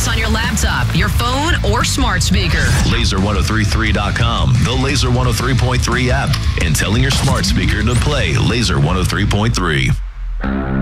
on your laptop, your phone, or smart speaker. Laser1033.com, the Laser 103.3 app, and telling your smart speaker to play Laser 103.3.